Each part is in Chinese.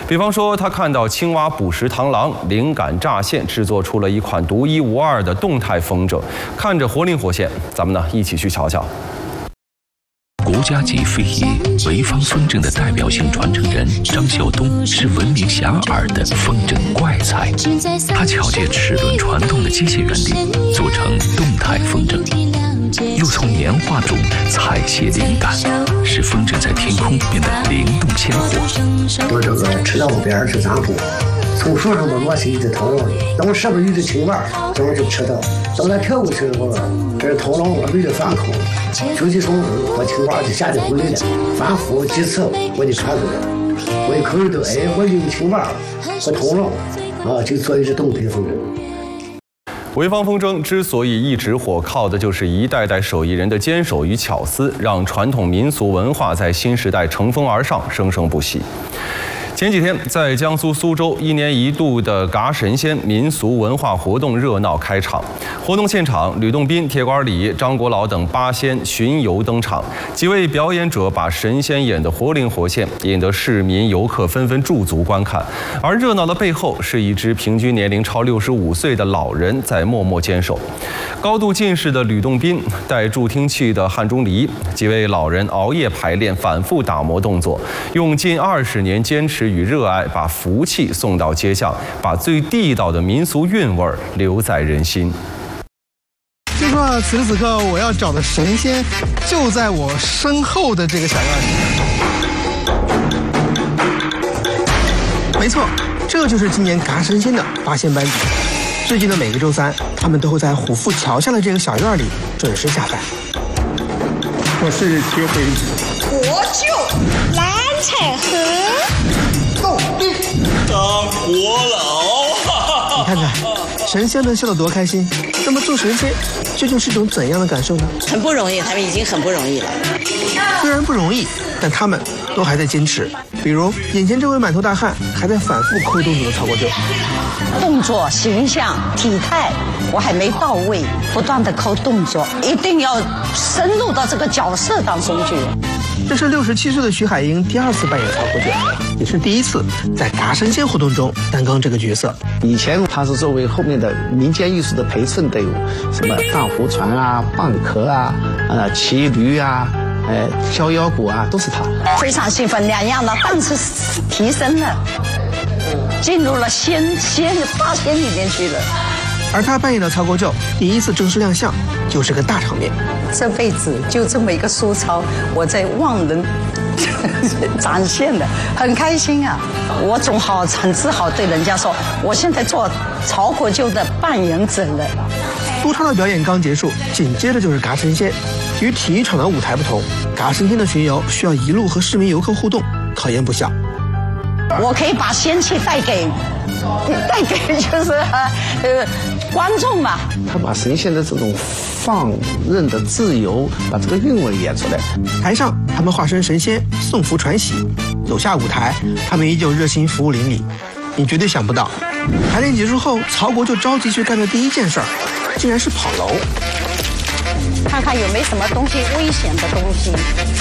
比方说，他看到青蛙捕食螳螂，灵感乍现，制作出了一款独一无二的动态风筝，看着活灵活现。咱们呢一起去瞧瞧。 国家级非遗潍坊风筝的代表性传承人张晓东是闻名遐迩的风筝怪才，他巧借齿轮传动的机械原理，做成动态风筝，又从棉花中采撷灵感，使风筝在天空变得灵动鲜活。 我这个赤道边是丈夫，从树上的螺丝一直头上，等我上面有只青蛙，等我就吃到，等它跳过去的时候，这头上我背着反口，就去从我青蛙就下就回来了，反复几次我就看出来了，我一考虑到，哎，我有青蛙和头上啊，就做一只动态风筝。 潍坊风筝之所以一直火，靠的就是一代代手艺人的坚守与巧思，让传统民俗文化在新时代乘风而上，生生不息。 前几天，在江苏苏州，一年一度的嘎神仙民俗文化活动热闹开场。活动现场，吕洞宾、铁拐李、张国老等八仙巡游登场，几位表演者把神仙演得活灵活现，引得市民游客纷纷驻足观看。而热闹的背后，是一支平均年龄超65岁的老人在默默坚守。高度近视的吕洞宾，带助听器的汉钟离，几位老人熬夜排练，反复打磨动作，用近20年坚持 与热爱，把福气送到街巷，把最地道的民俗韵味留在人心。 就说此时此刻我要找的神仙，就在我身后的这个小院里。没错，这就是今年嘎神仙的八仙班底。最近的每个周三，他们都会在虎父桥下的这个小院里准时下班。 我是铁鬼子， 国舅蓝采和。 当国老， 你看看，神仙们笑得多开心。那么做神仙究竟是种怎样的感受呢？ 很不容易，他们已经很不容易了。 虽然不容易，但他们都还在坚持。比如眼前这位满头大汗，还在反复抠动作的曹国舅。 动作、形象、体态，我还没到位，不断的抠动作，一定要深入到这个角色当中去。 这是67岁的徐海英第2次扮演曹国舅，也是第1次在嘎神仙活动中担纲这个角色。 以前他是作为后面的民间艺术的陪衬队伍，什么荡湖船啊、蚌壳啊、骑驴啊、敲腰鼓啊，都是他。 非常兴奋，2样的档次提升了，进入了八仙里面去了。 而他扮演的曹国舅第1次正式亮相，就是个大场面。 这辈子就这么一个书操，我在望人展现的，很开心啊！我总很自豪对人家说，我现在做曹国舅的扮演者了。 苏超的表演刚结束，紧接着就是嘎神仙。与体育场的舞台不同，嘎神仙的巡游需要一路和市民游客互动，考验不小。 我可以把仙气带给就是观众嘛。 他把神仙的这种放任的自由，把这个韵味演出来。 台上他们化身神仙送福传喜，走下舞台，他们依旧热心服务邻里。你绝对想不到，排练结束后，曹国就着急去干的第1件事儿，竟然是跑楼。 看看有没有什么东西危险的东西。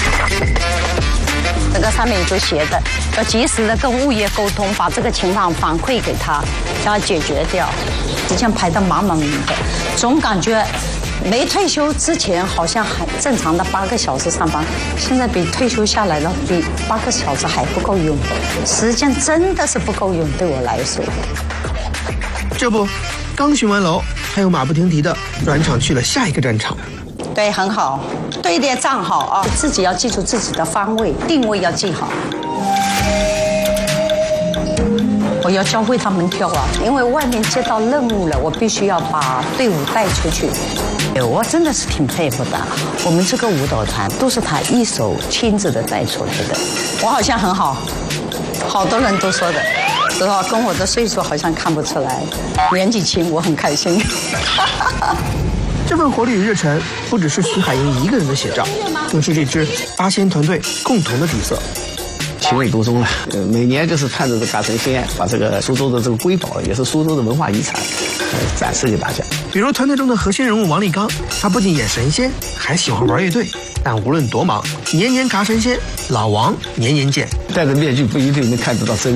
这个上面就写着，要及时的跟物业沟通，把这个情况反馈给他，将它解决掉。之前排得满满的，总感觉没退休之前好像还正常的8个小时上班，现在比退休下来了，比8个小时还不够用，时间真的是不够用，对我来说。 这不，刚巡完楼，他又马不停蹄的转场去了下一个战场。 对，很好，队列站好啊，自己要记住自己的方位，定位要记好。我要教会他们跳啊，因为外面接到任务了，我必须要把队伍带出去。我真的是挺佩服的，我们这个舞蹈团都是他一手亲自的带出来的。我好像很好，好多人都说的，是吧？跟我的岁数好像看不出来，年纪轻，我很开心。 这份活力与热忱，不只是徐海英一个人的写照，更是这支八仙团队共同的底色。 情有独钟了，每年就是盼着这嘎神仙把这个苏州的这个瑰宝，也是苏州的文化遗产，展示给大家。 比如团队中的核心人物王立刚，他不仅演神仙，还喜欢玩乐队。但无论多忙，年年嘎神仙，老王年年见。 戴着面具不一定能看得到真人。